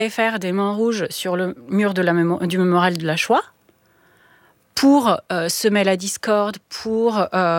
faire des mains rouges sur le mur du mémorial de la Shoah pour semer la discorde, pour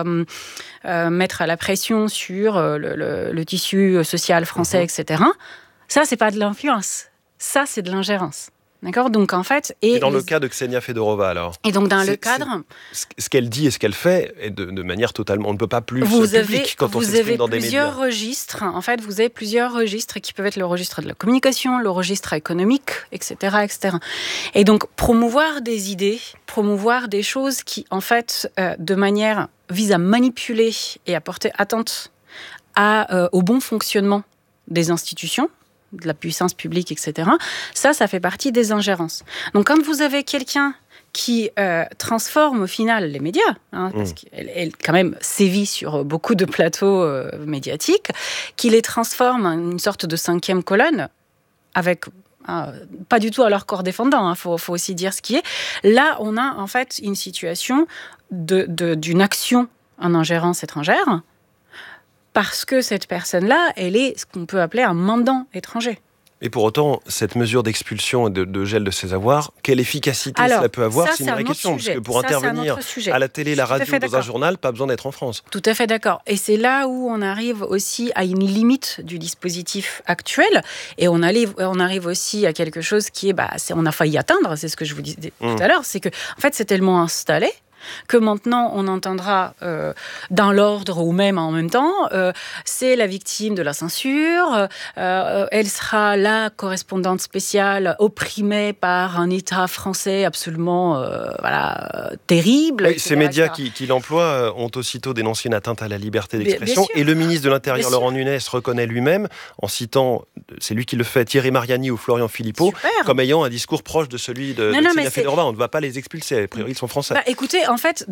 mettre la pression sur le tissu social français, etc. Ça, c'est pas de l'influence. Ça, c'est de l'ingérence. D'accord ? Donc, en fait... Et dans le cas de Ksenia Fedorova, alors ? Et donc, dans le cadre... Ce qu'elle dit et ce qu'elle fait est de manière totalement... On ne peut pas plus public quand on s'exprime dans des médias. Vous avez plusieurs registres. En fait, vous avez plusieurs registres qui peuvent être le registre de la communication, le registre économique, etc., etc. Et donc, promouvoir des idées, promouvoir des choses qui, en fait, de manière... visent à manipuler et à porter atteinte au bon fonctionnement des institutions, de la puissance publique, etc. Ça fait partie des ingérences. Donc, quand vous avez quelqu'un qui transforme au final les médias, parce qu'elle quand même sévit sur beaucoup de plateaux médiatiques, qui les transforme en une sorte de 5e colonne, avec pas du tout à leur corps défendant, faut aussi dire ce qui est. Là, on a en fait une situation d'une action en ingérence étrangère, parce que cette personne-là, elle est ce qu'on peut appeler un mandant étranger. Et pour autant, cette mesure d'expulsion et de gel de ses avoirs, quelle efficacité cela peut avoir ? C'est une vraie question, parce que pour intervenir à la télé, la radio, dans un journal, pas besoin d'être en France. Tout à fait d'accord. Et c'est là où on arrive aussi à une limite du dispositif actuel, et on arrive aussi à quelque chose qui est, on a failli atteindre, c'est ce que je vous disais tout à l'heure, c'est que en fait, c'est tellement installé que maintenant on entendra dans l'ordre ou même en même temps, c'est la victime de la censure, elle sera la correspondante spéciale opprimée par un État français absolument terrible. Oui, ces médias qui l'emploient ont aussitôt dénoncé une atteinte à la liberté d'expression, et le ministre de l'Intérieur Laurent Nunez reconnaît lui-même, en citant, c'est lui qui le fait, Thierry Mariani ou Florian Philippot, comme ayant un discours proche de celui de Ksenia Fedorova. On ne va pas les expulser, a priori ils sont français. Écoutez, en fait,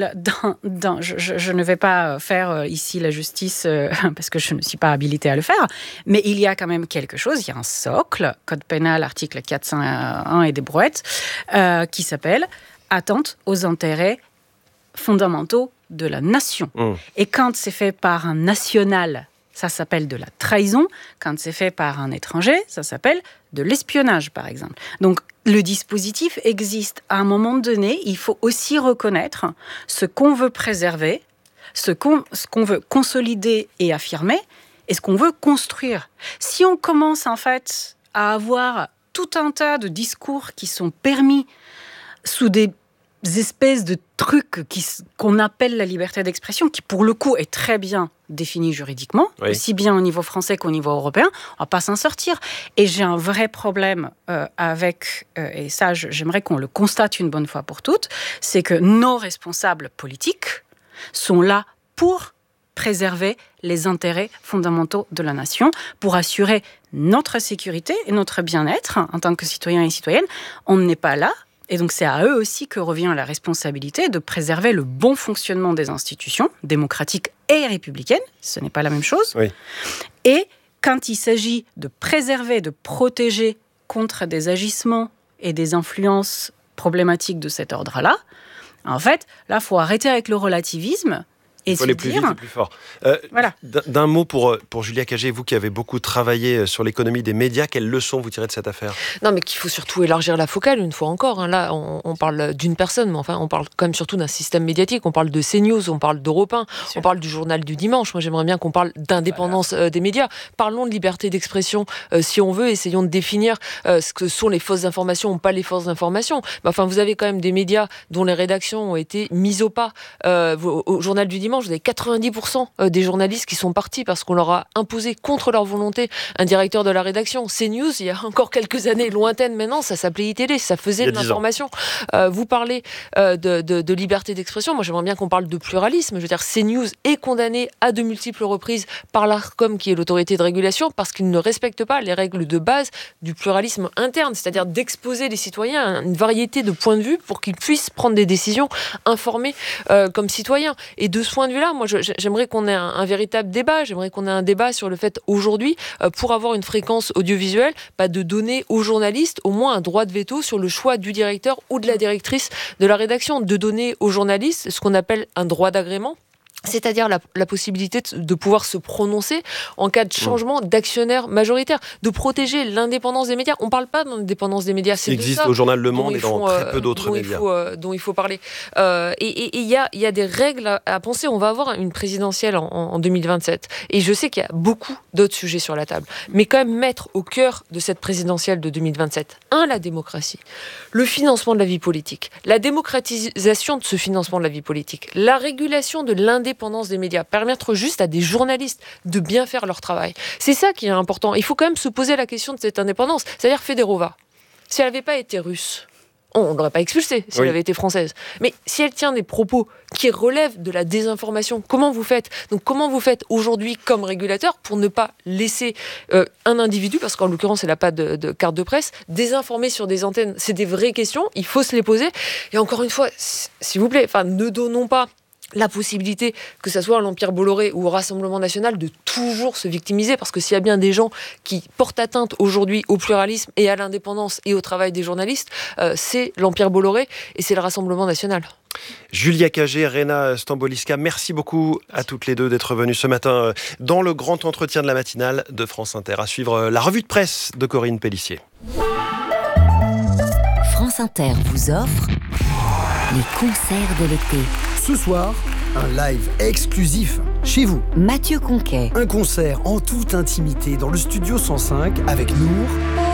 je ne vais pas faire ici la justice parce que je ne suis pas habilitée à le faire, mais il y a quand même quelque chose, il y a un socle, Code pénal, article 401 et des brouettes, qui s'appelle « Atteinte aux intérêts fondamentaux de la nation ». Et quand c'est fait par un national, ça s'appelle de la trahison. Quand c'est fait par un étranger, ça s'appelle de l'espionnage, par exemple. Donc, le dispositif existe. À un moment donné, il faut aussi reconnaître ce qu'on veut préserver, ce qu'on veut consolider et affirmer, et ce qu'on veut construire. Si on commence, en fait, à avoir tout un tas de discours qui sont permis sous des espèces de trucs qu'on appelle la liberté d'expression, qui pour le coup est très bien définie juridiquement, aussi bien au niveau français qu'au niveau européen, on va pas s'en sortir. Et j'ai un vrai problème avec, et ça j'aimerais qu'on le constate une bonne fois pour toutes, c'est que nos responsables politiques sont là pour préserver les intérêts fondamentaux de la nation, pour assurer notre sécurité et notre bien-être en tant que citoyens et citoyennes. On n'est pas là. Et donc, c'est à eux aussi que revient la responsabilité de préserver le bon fonctionnement des institutions démocratiques et républicaines. Ce n'est pas la même chose. Et quand il s'agit de préserver, de protéger contre des agissements et des influences problématiques de cet ordre-là, en fait, là, il faut arrêter avec le relativisme. Il faut aller plus vite et plus fort. D'un mot pour Julia Cagé, vous qui avez beaucoup travaillé sur l'économie des médias, quelles leçons vous tirez de cette affaire ? Non, mais qu'il faut surtout élargir la focale, une fois encore. Là, on parle d'une personne, mais enfin, on parle quand même surtout d'un système médiatique. On parle de CNews, on parle d'Europe 1, on parle du journal du dimanche. Moi, j'aimerais bien qu'on parle d'indépendance des médias. Parlons de liberté d'expression, si on veut. Essayons de définir ce que sont les fausses informations ou pas les fausses informations. Mais enfin, vous avez quand même des médias dont les rédactions ont été mises au pas. Au journal du dimanche, vous avez 90% des journalistes qui sont partis parce qu'on leur a imposé contre leur volonté un directeur de la rédaction. CNews, il y a encore quelques années lointaines maintenant, ça s'appelait iTélé, ça faisait de l'information. Vous parlez de liberté d'expression, moi j'aimerais bien qu'on parle de pluralisme. Je veux dire, CNews est condamné à de multiples reprises par l'Arcom, qui est l'autorité de régulation, parce qu'il ne respecte pas les règles de base du pluralisme interne, c'est-à-dire d'exposer les citoyens à une variété de points de vue pour qu'ils puissent prendre des décisions informées comme citoyens. Et de ce point de vue-là, moi, j'aimerais qu'on ait un véritable débat. J'aimerais qu'on ait un débat sur le fait, aujourd'hui, pour avoir une fréquence audiovisuelle, de donner aux journalistes au moins un droit de veto sur le choix du directeur ou de la directrice de la rédaction, de donner aux journalistes ce qu'on appelle un droit d'agrément. c'est-à-dire la possibilité de pouvoir se prononcer en cas de changement d'actionnaire majoritaire, de protéger l'indépendance des médias. On ne parle pas d'indépendance des médias, c'est existe au journal Le Monde et dans très peu d'autres médias. Dont il faut parler. Et il y a des règles à penser. On va avoir une présidentielle en 2027. Et je sais qu'il y a beaucoup d'autres sujets sur la table. Mais quand même mettre au cœur de cette présidentielle de 2027, la démocratie, le financement de la vie politique, la démocratisation de ce financement de la vie politique, la régulation de l'indépendance des médias, permettre juste à des journalistes de bien faire leur travail. C'est ça qui est important. Il faut quand même se poser la question de cette indépendance. C'est-à-dire Federova, si elle n'avait pas été russe, on ne l'aurait pas expulsée si elle avait été française. Mais si elle tient des propos qui relèvent de la désinformation, comment vous faites ? Donc comment vous faites aujourd'hui comme régulateur pour ne pas laisser un individu, parce qu'en l'occurrence elle n'a pas de carte de presse, désinformer sur des antennes ? C'est des vraies questions, il faut se les poser. Et encore une fois, s'il vous plaît, ne donnons pas la possibilité que ça soit l'Empire Bolloré ou au Rassemblement National de toujours se victimiser, parce que s'il y a bien des gens qui portent atteinte aujourd'hui au pluralisme et à l'indépendance et au travail des journalistes, c'est l'Empire Bolloré et c'est le Rassemblement National. Julia Cagé, Rena Stamboliska, merci beaucoup à toutes les deux d'être venues ce matin dans le grand entretien de la matinale de France Inter. À suivre la revue de presse de Corinne Pellissier. France Inter vous offre les concerts de l'été. Ce soir, un live exclusif chez vous. Mathieu Conquet. Un concert en toute intimité dans le studio 105 avec Nour